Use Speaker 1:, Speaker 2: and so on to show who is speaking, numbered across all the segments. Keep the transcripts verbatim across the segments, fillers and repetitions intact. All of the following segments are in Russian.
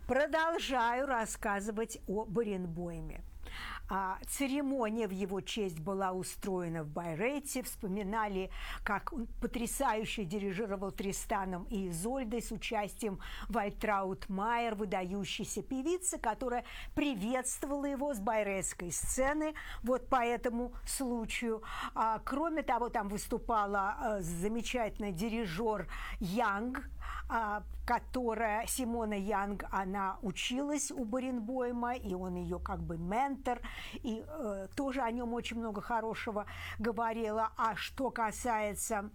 Speaker 1: Продолжаю рассказывать о Баренбойме. А, церемония в его честь была устроена в Байрейте. Вспоминали, как он потрясающе дирижировал Тристаном и Изольдой с участием Вальтраут Майер, выдающейся певицы, которая приветствовала его с байрейтской сцены вот по этому случаю. А, кроме того, там выступала а, замечательная дирижер Янг, а, которая, Симона Янг, она училась у Баренбойма, и он ее как бы ментор, и э, тоже о нем очень много хорошего говорила. А что касается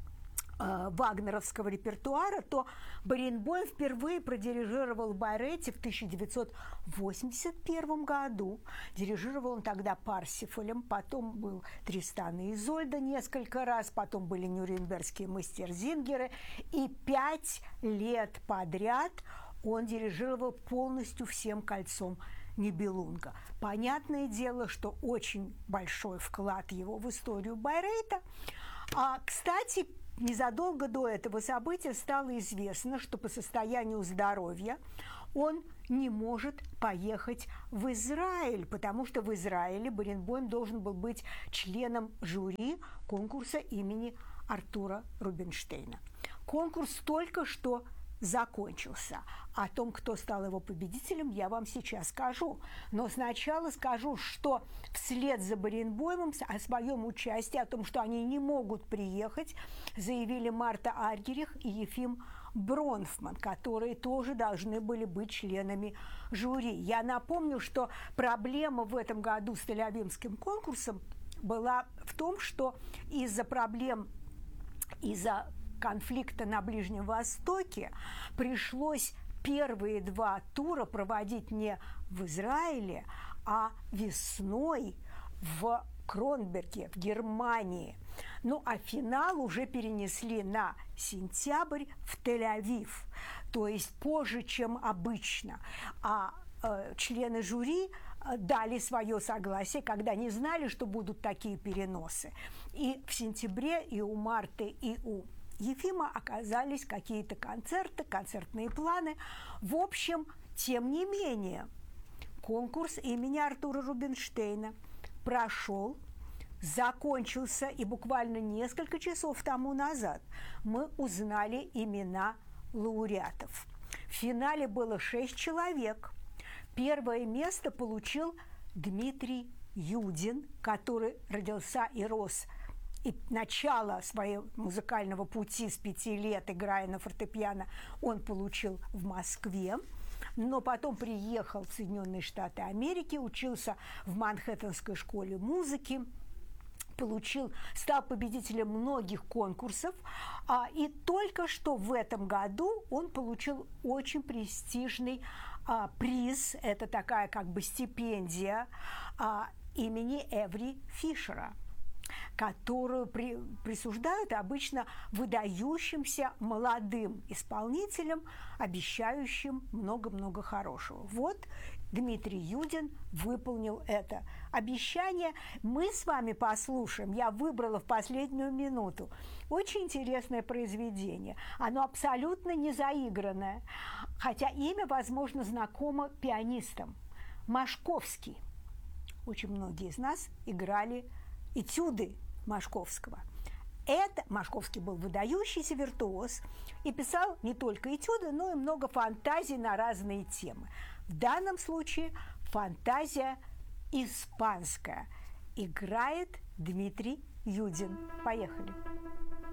Speaker 1: э, вагнеровского репертуара, то Баренбойм впервые продирижировал в Байрейте в тысяча девятьсот восемьдесят первом году. Дирижировал он тогда Парсифалем, потом был Тристан и Изольда несколько раз, потом были нюрнбергские мастерзингеры, и пять лет подряд он дирижировал полностью всем кольцом Нибелунга. Понятное дело, что очень большой вклад его в историю Байрейта. А, кстати, незадолго до этого события стало известно, что по состоянию здоровья он не может поехать в Израиль, потому что в Израиле Баренбойм должен был быть членом жюри конкурса имени Артура Рубинштейна. Конкурс только что закончился. О том, кто стал его победителем, я вам сейчас скажу. Но сначала скажу, что вслед за Баренбоймом о своем участии, о том, что они не могут приехать, заявили Марта Аргерих и Ефим Бронфман, которые тоже должны были быть членами жюри. Я напомню, что проблема в этом году с Тель-Авивским конкурсом была в том, что из-за проблем, из-за конфликта на Ближнем Востоке пришлось первые два тура проводить не в Израиле, а весной в Кронберге, в Германии. Ну, а финал уже перенесли на сентябрь в Тель-Авив, то есть позже, чем обычно. А члены жюри дали свое согласие, когда не знали, что будут такие переносы. И в сентябре и у Марты, и у Ефима оказались какие-то концерты, концертные планы. В общем, тем не менее, конкурс имени Артура Рубинштейна прошел, закончился, и буквально несколько часов тому назад мы узнали имена лауреатов. В финале было шесть человек. Первое место получил Дмитрий Юдин, который родился и рос и начало своего музыкального пути с пяти лет, играя на фортепиано, он получил в Москве, но потом приехал в Соединенные Штаты Америки, учился в Манхэттенской школе музыки, получил, стал победителем многих конкурсов, а, и только что в этом году он получил очень престижный а, приз, это такая как бы стипендия а, имени Эври Фишера, которую при, присуждают обычно выдающимся молодым исполнителям, обещающим много-много хорошего. Вот Дмитрий Юдин выполнил это обещание. Мы с вами послушаем, я выбрала в последнюю минуту, очень интересное произведение. Оно абсолютно не заигранное, хотя имя, возможно, знакомо пианистам. Машковский. Очень многие из нас играли этюды Машковского. Это Машковский был выдающийся виртуоз и писал не только этюды, но и много фантазий на разные темы. В данном случае фантазия испанская. Играет Дмитрий Юдин. Поехали.